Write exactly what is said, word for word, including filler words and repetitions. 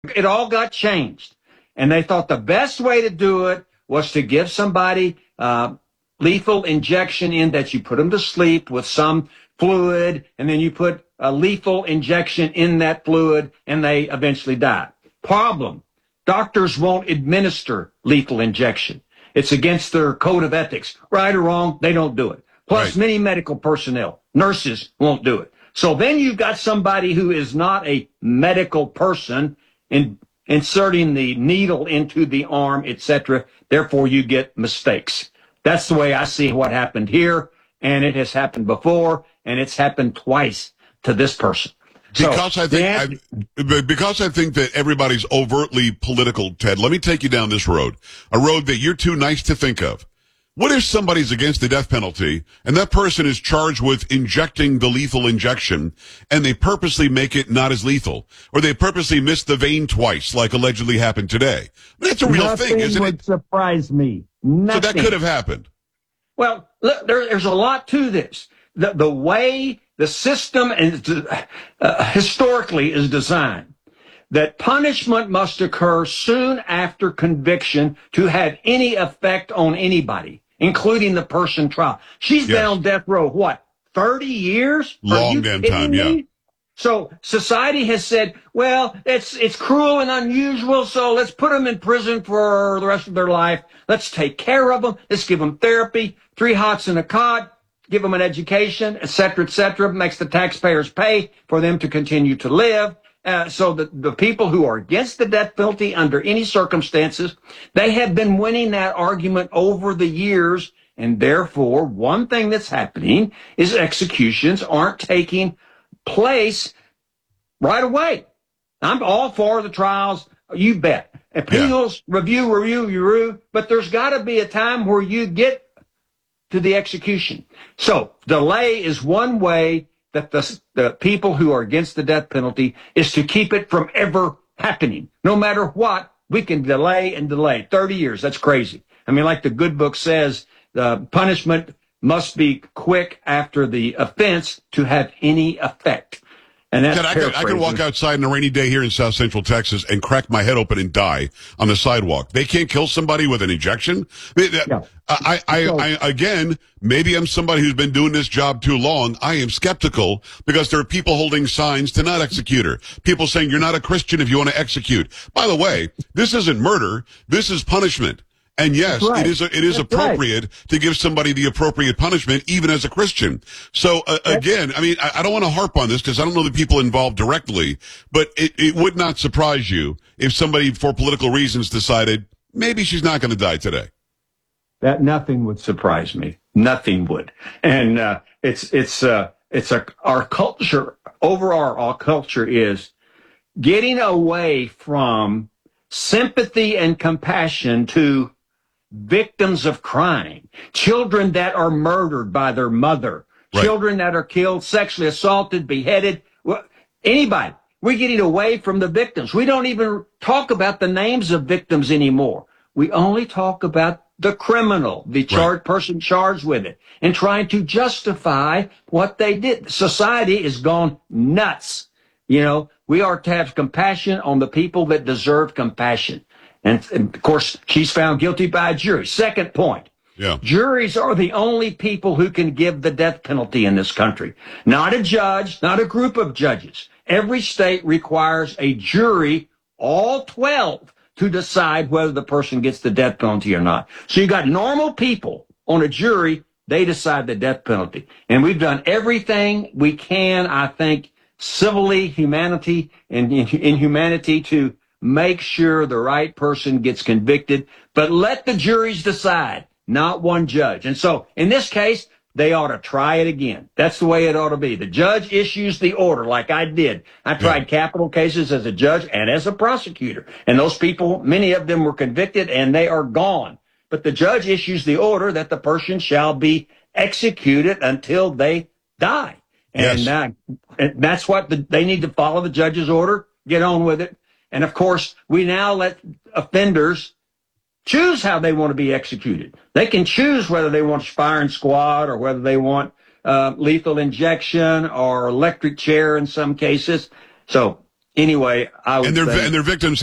It all got changed. And they thought the best way to do it was to give somebody uh, lethal injection in that you put them to sleep with some fluid, and then you put a lethal injection in that fluid, and they eventually die. Problem: doctors won't administer lethal injection. It's against their code of ethics. Right or wrong, they don't do it. Plus, right. Many medical personnel, nurses, won't do it. So then you've got somebody who is not a medical person in inserting the needle into the arm, et cetera. Therefore, you get mistakes. That's the way I see what happened here, and it has happened before, and it's happened twice to this person. Because so, I think I, because I think that everybody's overtly political, Ted, let me take you down this road, a road that you're too nice to think of. What if somebody's against the death penalty and that person is charged with injecting the lethal injection and they purposely make it not as lethal, or they purposely miss the vein twice like allegedly happened today? That's a real Nothing thing, isn't would it? Surprise me. Nothing. So that could have happened. Well, look, there, there's a lot to this. The, the way the system is, uh, historically is designed, that punishment must occur soon after conviction to have any effect on anybody, including the person trial. She's Yes. been on death row, what, thirty years? Long damn time, yeah. Me? So society has said, well, it's it's cruel and unusual, so let's put them in prison for the rest of their life. Let's take care of them. Let's give them therapy, three hots in a cot, give them an education, et cetera, et cetera. Makes the taxpayers pay for them to continue to live. Uh, so the, the people who are against the death penalty under any circumstances, they have been winning that argument over the years. And therefore, one thing that's happening is executions aren't taking place right away. I'm all for the trials. You bet. Appeals, yeah. review, review, review. But there's got to be a time where you get to the execution. So delay is one way that the, the people who are against the death penalty is to keep it from ever happening. No matter what, we can delay and delay. thirty years, that's crazy. I mean, like the good book says, the punishment must be quick after the offense to have any effect. And that's I could, I could walk outside on a rainy day here in South Central Texas and crack my head open and die on the sidewalk. They can't kill somebody with an injection? Yeah. I, I, I, again, maybe I'm somebody who's been doing this job too long. I am skeptical because there are people holding signs to not execute her. People saying you're not a Christian if you want to execute. By the way, this isn't murder. This is punishment. And yes, right. it is it is That's appropriate right. to give somebody the appropriate punishment, even as a Christian. So uh, again, I mean, I, I don't want to harp on this because I don't know the people involved directly, but it, it would not surprise you if somebody, for political reasons, decided maybe she's not going to die today. That nothing would surprise me. Nothing would. And uh, it's it's uh, it's a our culture overall. Our culture is getting away from sympathy and compassion to victims of crime, children that are murdered by their mother, right. children that are killed, sexually assaulted, beheaded, anybody. We're getting away from the victims. We don't even talk about the names of victims anymore. We only talk about the criminal, the charged right. person charged with it, and trying to justify what they did. Society has gone nuts. You know, we are to have compassion on the people that deserve compassion. And, and, of course, she's found guilty by a jury. Second point. Yeah. Juries are the only people who can give the death penalty in this country. Not a judge, not a group of judges. Every state requires a jury, all twelve, to decide whether the person gets the death penalty or not. So you got normal people on a jury, they decide the death penalty. And we've done everything we can, I think, civilly, humanity, and in, in humanity to make sure the right person gets convicted, but let the juries decide, not one judge. And so, in this case, they ought to try it again. That's the way it ought to be. The judge issues the order, like I did. I tried yeah. capital cases as a judge and as a prosecutor. And those people, many of them were convicted, and they are gone. But the judge issues the order that the person shall be executed until they die. And, yes. uh, and that's what the, they need to follow the judge's order, get on with it. And, of course, we now let offenders choose how they want to be executed. They can choose whether they want firing squad or whether they want uh, lethal injection or electric chair in some cases. So Anyway, I would and their think, and their victims